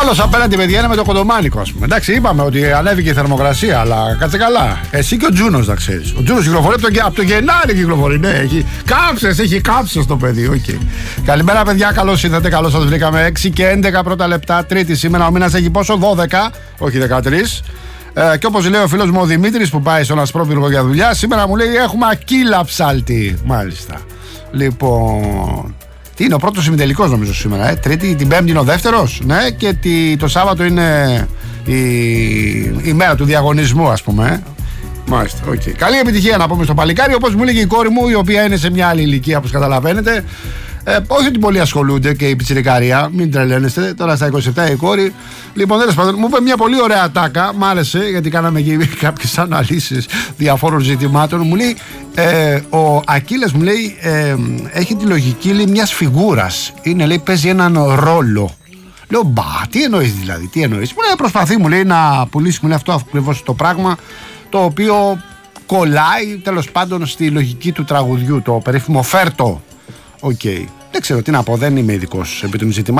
άλλος απέναντι, παιδιά, είναι με το κοντομάνικο, ας πούμε. Εντάξει, είπαμε ότι ανέβηκε η θερμοκρασία, αλλά κάτσε καλά. Εσύ και ο Τζούνος, να ξέρεις. Ο Τζούνος κυκλοφορεί από το Γενάρη, κυκλοφορεί. Ναι, έχει κάψες το παιδί. Okay. Καλημέρα, παιδιά, καλώς ήρθατε, καλώς σας βρήκαμε. 6 και 11 πρώτα λεπτά, Τρίτη σήμερα. Ο μήνας έχει πόσο? 12, όχι 13. Και όπως λέει ο φίλος μου ο Δημήτρης που πάει στον Ασπρόπυργο για δουλειά, σήμερα μου λέει έχουμε ακύλα ψάλτη. Μάλιστα. Λοιπόν. Τι είναι, ο πρώτος ημιτελικός νομίζω σήμερα. Τρίτη, την Πέμπτη είναι ο δεύτερος. Ναι, και το Σάββατο είναι η μέρα του διαγωνισμού, ας πούμε. Μάλιστα. Okay. Καλή επιτυχία να πούμε στο παλικάρι. Όπως μου έλεγε η κόρη μου, η οποία είναι σε μια άλλη ηλικία, όπως καταλαβαίνετε. Όχι ότι πολλοί ασχολούνται και η πιτσιρικάρια, μην τρελαίνεστε. Τώρα στα 27 η κόρη. Λοιπόν, τέλος πάντων, μου είπε μια πολύ ωραία τάκα. Μ' άρεσε γιατί κάναμε εκεί κάποιες αναλύσεις διαφόρων ζητημάτων. Μου λέει, ο Ακύλας μου λέει, έχει τη λογική λέει, μιας φιγούρας. Είναι, λέει, παίζει έναν ρόλο. Λέω, μπα, τι εννοείς δηλαδή, τι εννοείς? Μου λέει, προσπαθεί, μου λέει, να πουλήσει, μου λέει, αυτό ακριβώς το πράγμα το οποίο κολλάει τέλος πάντων στη λογική του τραγουδιού, το περίφημο φέρτο. Οκ. Δεν ξέρω τι να πω, δεν είμαι ειδικός επί των ζητημάτων.